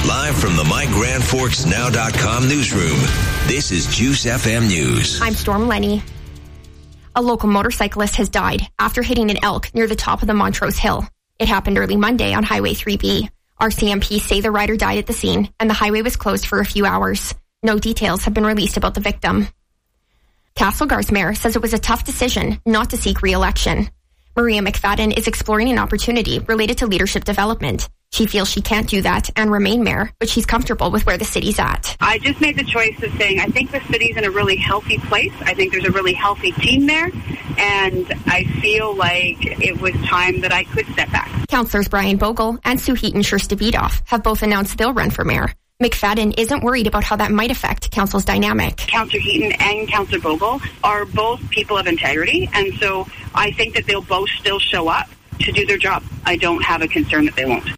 Live from the MyGrandForksNow.com newsroom, this is Juice FM News. I'm Storm Lenny. A local motorcyclist has died after hitting an elk near the top of the Montrose Hill. It happened early Monday on Highway 3B. RCMP say the rider died at the scene and the highway was closed for a few hours. No details have been released about the victim. Castlegar's mayor says it was a tough decision not to seek re-election. Maria McFadden is exploring an opportunity related to leadership development. She feels she can't do that and remain mayor, but she's comfortable with where the city's at. I just made the choice of saying I think the city's in a really healthy place. I think there's a really healthy team there, and I feel like it was time that I could step back. Councillors Brian Bogle and Sue Heaton-Shurst-Davidoff have both announced they'll run for mayor. McFadden isn't worried about how that might affect council's dynamic. Councillor Heaton and Councillor Bogle are both people of integrity, and so I think that they'll both still show up to do their job. I don't have a concern that they won't.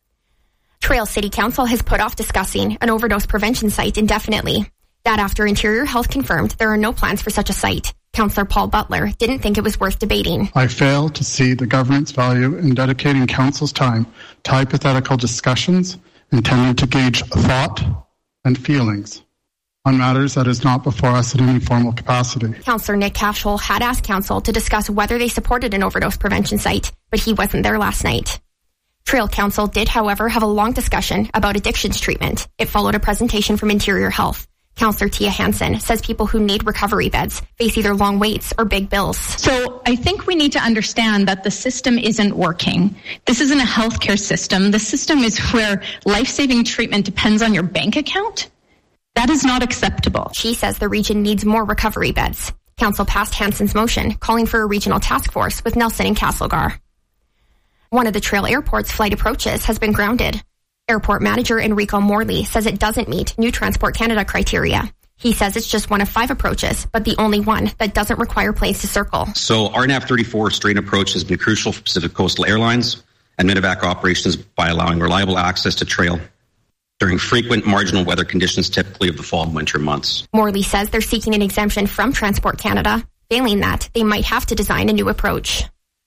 Trail City Council has put off discussing an overdose prevention site indefinitely. That after Interior Health confirmed there are no plans for such a site. Councillor Paul Butler didn't think it was worth debating. I fail to see the government's value in dedicating council's time to hypothetical discussions intended to gauge thought and feelings on matters that is not before us in any formal capacity. Councillor Nick Cashel had asked council to discuss whether they supported an overdose prevention site, but he wasn't there last night. Trail Council did, however, have a long discussion about addictions treatment. It followed a presentation from Interior Health. Councillor Tia Hansen says people who need recovery beds face either long waits or big bills. So I think we need to understand that the system isn't working. This isn't a healthcare system. The system is where life-saving treatment depends on your bank account. That is not acceptable. She says the region needs more recovery beds. Council passed Hansen's motion, calling for a regional task force with Nelson and Castlegar. One of the Trail Airport's flight approaches has been grounded. Airport manager Enrico Morley says it doesn't meet new Transport Canada criteria. He says it's just one of 5 approaches, but the only one that doesn't require planes to circle. So our NAV 34 straight approach has been crucial for Pacific Coastal Airlines and Medevac operations by allowing reliable access to trail during frequent marginal weather conditions, typically of the fall and winter months. Morley says they're seeking an exemption from Transport Canada. Failing that, they might have to design a new approach.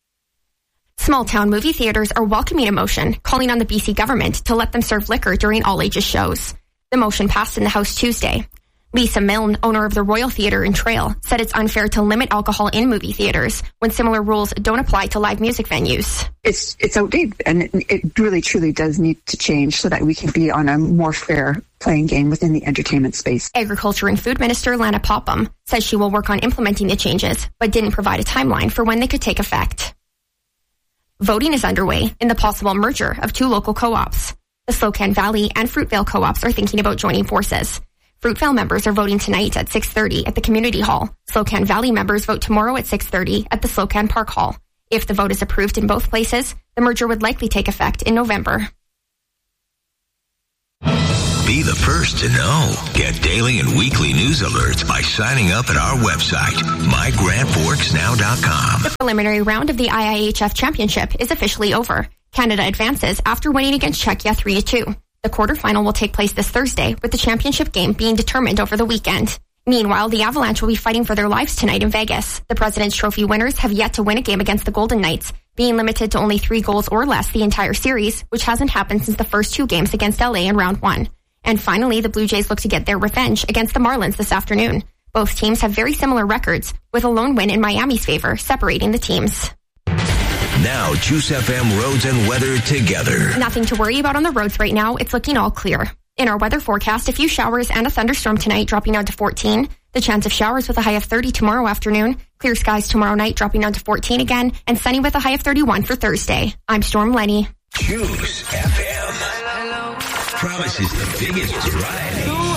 Small-town movie theaters are welcoming a motion calling on the BC government to let them serve liquor during all-ages shows. The motion passed in the House Tuesday. Lisa Milne, owner of the Royal Theatre in Trail, said it's unfair to limit alcohol in movie theaters when similar rules don't apply to live music venues. It's outdated, and it really, truly does need to change so that we can be on a more fair playing game within the entertainment space. Agriculture and Food Minister Lana Popham says she will work on implementing the changes, but didn't provide a timeline for when they could take effect. Voting is underway in the possible merger of 2 local co-ops. The Slocan Valley and Fruitvale co-ops are thinking about joining forces. Fruitvale members are voting tonight at 6:30 at the Community Hall. Slocan Valley members vote tomorrow at 6:30 at the Slocan Park Hall. If the vote is approved in both places, the merger would likely take effect in November. Be the first to know. Get daily and weekly news alerts by signing up at our website, MyGrandForksNow.com. The preliminary round of the IIHF Championship is officially over. Canada advances after winning against Czechia 3-2. The quarterfinal will take place this Thursday, with the championship game being determined over the weekend. Meanwhile, the Avalanche will be fighting for their lives tonight in Vegas. The President's Trophy winners have yet to win a game against the Golden Knights, being limited to only 3 goals or less the entire series, which hasn't happened since the first 2 games against LA in round 1. And finally, the Blue Jays look to get their revenge against the Marlins this afternoon. Both teams have very similar records, with a lone win in Miami's favor separating the teams. Now, Juice FM roads and weather together. Nothing to worry about on the roads right now. It's looking all clear. In our weather forecast, a few showers and a thunderstorm tonight, dropping down to 14. The chance of showers with a high of 30 tomorrow afternoon. Clear skies tomorrow night, dropping down to 14 again. And sunny with a high of 31 for Thursday. I'm Storm Lenny. Juice FM promises the biggest variety.